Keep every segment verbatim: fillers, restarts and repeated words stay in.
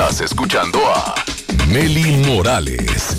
Estás escuchando a Mely Morales.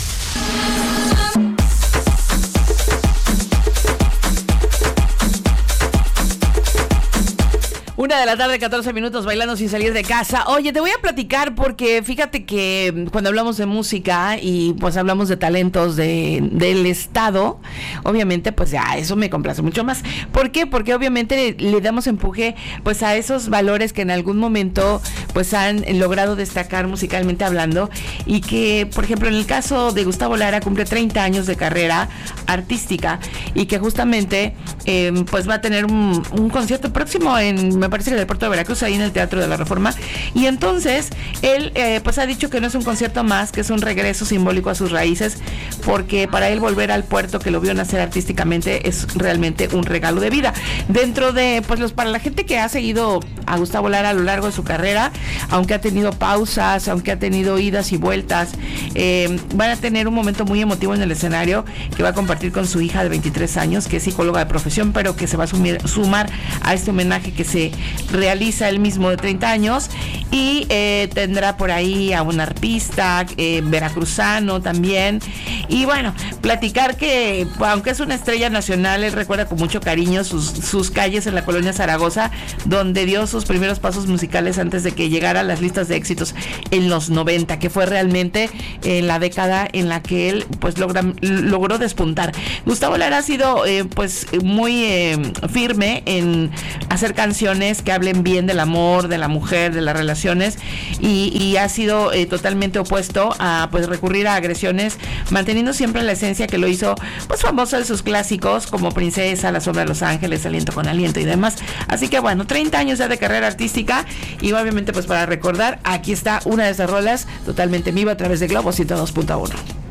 Una de la tarde, catorce minutos, bailando sin salir de casa. Oye, te voy a platicar porque fíjate que cuando hablamos de música y pues hablamos de talentos de, del estado, obviamente pues ya eso me complace mucho más. ¿Por qué? Porque obviamente le, le damos empuje pues a esos valores que en algún momento pues han logrado destacar musicalmente hablando, y que por ejemplo en el caso de Gustavo Lara cumple treinta años de carrera artística y que justamente eh, pues va a tener un, un concierto próximo en, me parece que en el puerto de Veracruz, ahí en el Teatro de la Reforma, y entonces él eh, pues ha dicho que no es un concierto más, que es un regreso simbólico a sus raíces, porque para él volver al puerto que lo vio nacer artísticamente es realmente un regalo de vida. Dentro de, pues los para la gente que ha seguido a Gustavo Lara a lo largo de su carrera, aunque ha tenido pausas, aunque ha tenido idas y vueltas, eh, van a tener un momento muy emotivo en el escenario que va a compartir con su hija de veintitrés años, que es psicóloga de profesión, pero que se va a sumir, sumar a este homenaje que se realiza él mismo de treinta años, y eh, tendrá por ahí a un arpista eh, veracruzano también. Y bueno, platicar que aunque es una estrella nacional, él recuerda con mucho cariño sus, sus calles en la colonia Zaragoza, donde dio sus primeros pasos musicales antes de que llegara a las listas de éxitos en los noventa, que fue realmente eh, la década en la que él pues logra, logró despuntar. Gustavo Lara ha sido eh, pues muy eh, firme en hacer canciones que hablen bien del amor, de la mujer, de las relaciones, y, y ha sido eh, totalmente opuesto a pues recurrir a agresiones, manteniendo siempre la esencia que lo hizo pues famoso de sus clásicos como Princesa, La sombra de los ángeles, Aliento con aliento y demás. Así que bueno, treinta años ya de carrera artística, y obviamente pues para recordar, aquí está una de esas rolas totalmente viva a través de Globo ciento dos punto uno.